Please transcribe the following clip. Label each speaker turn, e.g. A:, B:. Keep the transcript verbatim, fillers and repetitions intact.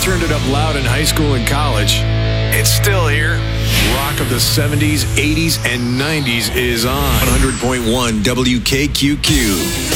A: turned it up loud in high school and college. It's still here. Rock of the seventies, eighties, and nineties is on. one hundred point one W K Q Q.